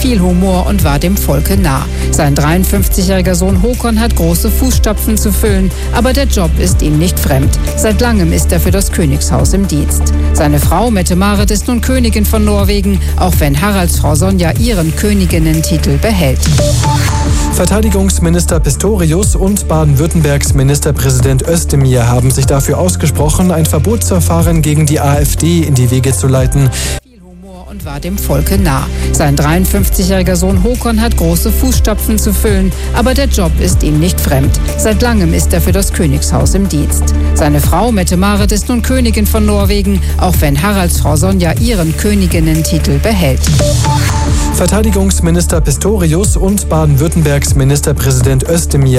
viel Humor und war dem Volke nah. Sein 53-jähriger Sohn Håkon hat große Fußstapfen zu füllen, aber der Job ist ihm nicht fremd. Seit langem ist er für das Königshaus im Dienst. Seine Frau Mette-Marit ist nun Königin von Norwegen, auch wenn Haraldsfrau Sonja ihren Königinnentitel behält. Verteidigungsminister Pistorius und Baden-Württembergs Ministerpräsident Özdemir haben sich dafür ausgesprochen, ein Verbotsverfahren gegen die AfD in die Wege zu leiten. Und war dem Volke nah. Sein 53-jähriger Sohn Håkon hat große Fußstapfen zu füllen, aber der Job ist ihm nicht fremd. Seit langem ist er für das Königshaus im Dienst. Seine Frau Mette-Marit ist nun Königin von Norwegen, auch wenn Haraldsfrau Sonja ihren Königinnentitel behält. Verteidigungsminister Pistorius und Baden-Württembergs Ministerpräsident Özdemir